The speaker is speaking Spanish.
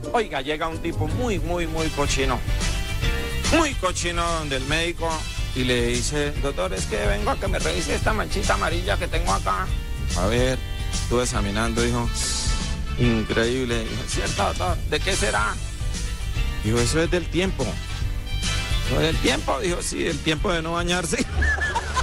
Oiga, llega un tipo muy cochino. Muy cochino donde el médico y le dice, doctor, es que vengo a que me revise esta manchita amarilla que tengo acá. A ver, estuve examinando, dijo, increíble. Dijo, ¿cierto, doctor? ¿De qué será? Dijo, eso es del tiempo. ¿Eso es del tiempo? Dijo, sí, el tiempo de no bañarse.